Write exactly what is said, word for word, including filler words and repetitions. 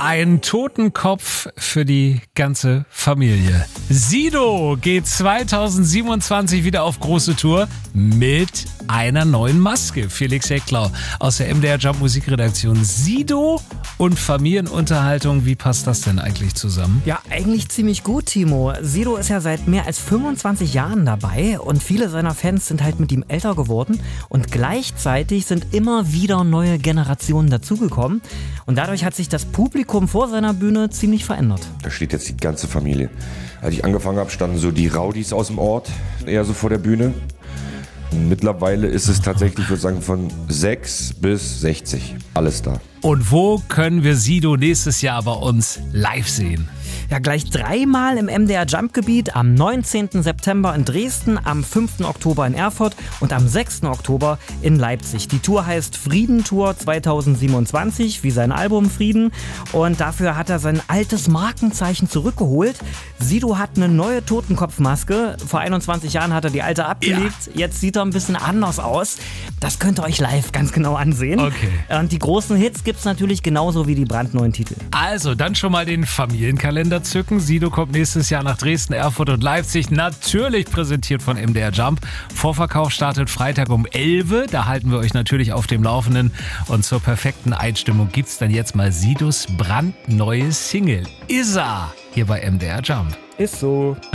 Ein Totenkopf für die ganze Familie. Sido geht zweitausendsiebenundzwanzig wieder auf große Tour mit einer neuen Maske. Felix Hecklau aus der M D R Jump Musikredaktion. Sido und Familienunterhaltung, wie passt das denn eigentlich zusammen? Ja, eigentlich ziemlich gut, Timo. Sido ist ja seit mehr als fünfundzwanzig Jahren dabei und viele seiner Fans sind halt mit ihm älter geworden und gleichzeitig sind immer wieder neue Generationen dazugekommen und dadurch hat sich das Publikum vor seiner Bühne ziemlich verändert. Da steht jetzt die ganze Familie. Als ich angefangen habe, standen so die Rowdies aus dem Ort eher so vor der Bühne. Mittlerweile ist es tatsächlich, ich würde sagen, von sechs bis sechzig. Alles da. Und wo können wir Sido nächstes Jahr bei uns live sehen? Ja, gleich dreimal im M D R Jump-Gebiet, am neunzehnten September in Dresden, am fünften Oktober in Erfurt und am sechsten Oktober in Leipzig. Die Tour heißt Friedentour zweitausendsiebenundzwanzig, wie sein Album Frieden. Und dafür hat er sein altes Markenzeichen zurückgeholt. Sido hat eine neue Totenkopfmaske. Vor einundzwanzig Jahren hat er die alte abgelegt. Ja. Jetzt sieht er ein bisschen anders aus. Das könnt ihr euch live ganz genau ansehen. Okay. Und die großen Hits gibt es natürlich genauso wie die brandneuen Titel. Also, dann schon mal den Familienkalender zücken. Sido kommt nächstes Jahr nach Dresden, Erfurt und Leipzig. Natürlich präsentiert von M D R Jump. Vorverkauf startet Freitag um elf Uhr. Da halten wir euch natürlich auf dem Laufenden. Und zur perfekten Einstimmung gibt's dann jetzt mal Sidos brandneue Single. Isa hier bei M D R Jump. Ist so.